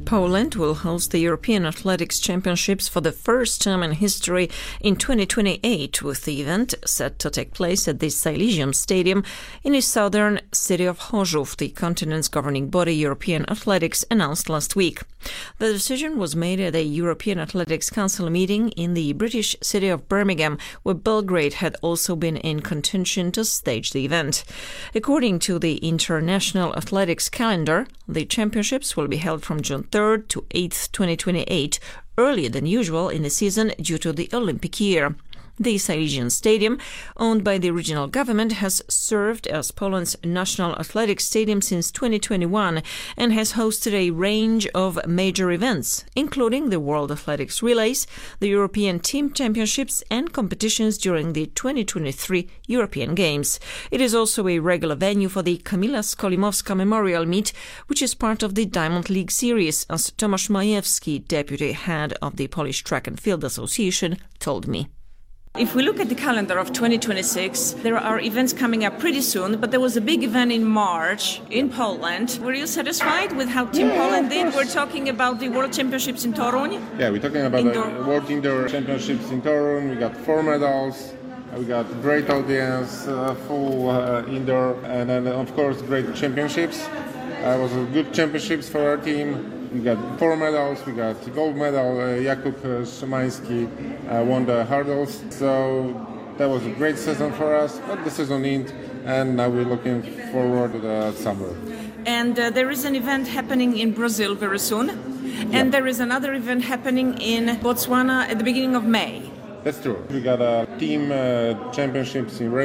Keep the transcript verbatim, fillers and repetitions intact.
Poland will host the European Athletics Championships for the first time in history in twenty twenty-eight, with the event set to take place at the Silesium Stadium in the southern city of Chorzów, the continent's governing body. European Athletics announced last week. The decision was made at a European Athletics Council meeting in the British city of Birmingham, where Belgrade had also been in contention to stage the event. According to the International Athletics calendar, the championships will be held from June third to eighth, twenty twenty-eight, earlier than usual in the season due to the Olympic year. The Silesian Stadium, owned by the regional government, has served as Poland's national athletics stadium since twenty twenty-one and has hosted a range of major events, including the World Athletics Relays, the European Team Championships, and competitions during the twenty twenty-three European Games. It is also a regular venue for the Kamila Skolimowska Memorial Meet, which is part of the Diamond League series, as Tomasz Majewski, deputy head of the Polish Track and Field Association, told me. If we look at the calendar of twenty twenty-six, there are events coming up pretty soon, but there was a big event in March in Poland. Were you satisfied with how Team yeah, Poland did? We're talking about the World Championships in Toruń. Yeah, we're talking about indoor. the World Indoor Championships in Toruń. We got four medals. We got great audience, uh, full uh, indoor, and then of course great championships. Uh, it was a good championships for our team. We got four medals. We got gold medal. Uh, Jakub uh, Szymański uh, won the hurdles. So that was a great season for us. But the season ended, and now we're looking forward to the summer. And uh, there is an event happening in Brazil very soon. And yeah. there is another event happening in Botswana at the beginning of May. That's true. We got a team uh, championships in